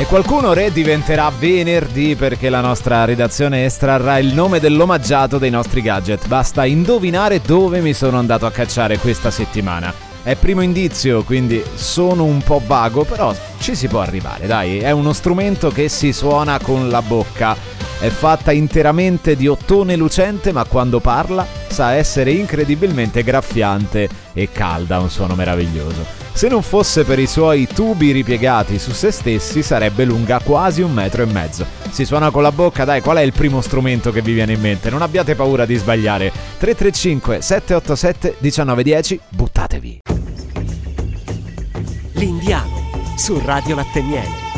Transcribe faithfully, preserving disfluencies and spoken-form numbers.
E qualcuno re diventerà venerdì perché la nostra redazione estrarrà il nome dell'omaggiato dei nostri gadget. Basta indovinare dove mi sono andato a cacciare questa settimana. È primo indizio, quindi sono un po' vago, però ci si può arrivare, dai. È uno strumento che si suona con la bocca. È fatta interamente di ottone lucente, ma quando parla sa essere incredibilmente graffiante e calda, un suono meraviglioso. Se non fosse per i suoi tubi ripiegati su se stessi sarebbe lunga quasi un metro e mezzo. Si suona con la bocca, dai, qual è il primo strumento che vi viene in mente? Non abbiate paura di sbagliare. tre tre cinque sette otto sette uno nove uno zero, buttatevi. L'Indiano su Radio Latte Miele.